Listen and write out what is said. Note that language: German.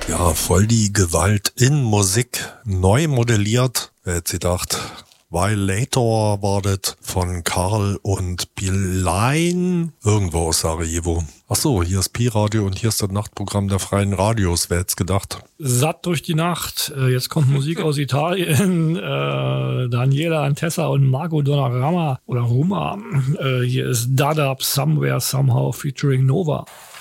Ja, voll die Gewalt in Musik, neu modelliert. Wer hätte gedacht? Violator war das von Karl und Bilein, irgendwo aus Sarajevo. Achso, hier ist Pi-Radio und hier ist das Nachtprogramm der Freien Radios, wer hätte es gedacht? Satt durch die Nacht, jetzt kommt Musik aus Italien, Daniela Antessa und Marco Donnarumma oder Roma. Hier ist Dadab Somewhere Somehow featuring Nova.